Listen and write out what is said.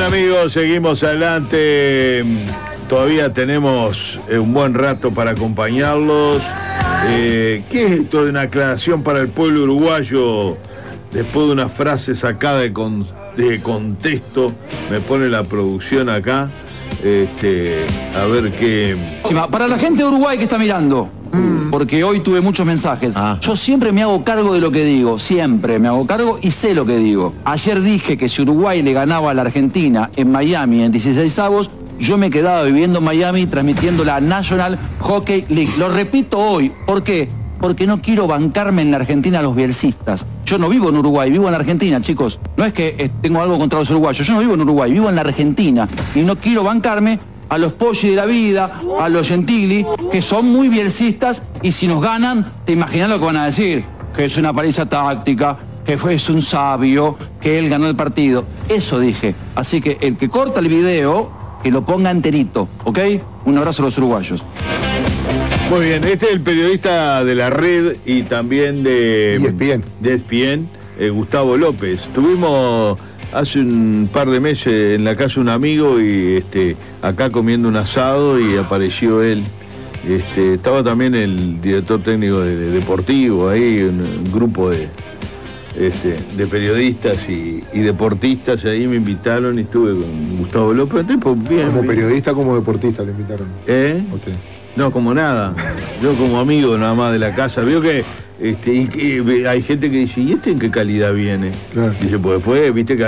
amigos, seguimos adelante. Todavía tenemos un buen rato para acompañarlos. ¿Qué es esto de una aclaración para el pueblo uruguayo? Después de una frase sacada de contexto, me pone la producción acá. A ver qué... Para la gente de Uruguay que está mirando, porque hoy tuve muchos mensajes, yo siempre me hago cargo de lo que digo, siempre me hago cargo y sé lo que digo. Ayer dije que si Uruguay le ganaba a la Argentina en Miami en 16avos, yo me quedaba viviendo en Miami transmitiendo la National Hockey League. Lo repito hoy, ¿por qué? Porque no quiero bancarme en la Argentina a los bielcistas. Yo no vivo en Uruguay, vivo en la Argentina, chicos. No es que tengo algo contra los uruguayos, yo no vivo en Uruguay, vivo en la Argentina. Y no quiero bancarme a los Poggi de la vida, a los Gentili, que son muy bielcistas, y si nos ganan, te imaginas lo que van a decir. Que es una paliza táctica, que es un sabio, que él ganó el partido. Eso dije. Así que el que corta el video, que lo ponga enterito, ¿ok? Un abrazo a los uruguayos. Muy bien, este es el periodista de La Red y también de ESPN, Gustavo López. Estuvimos hace un par de meses en la casa de un amigo y acá comiendo un asado y apareció él. Estaba también el director técnico de Deportivo, ahí un grupo de periodistas y deportistas, ahí me invitaron y estuve con Gustavo López. Bien, como periodista, como deportista le invitaron. Okay. No, como nada. Yo como amigo nada más de la casa. Veo que hay gente que dice, ¿y en qué calidad viene? Claro. Dice, pues después, viste que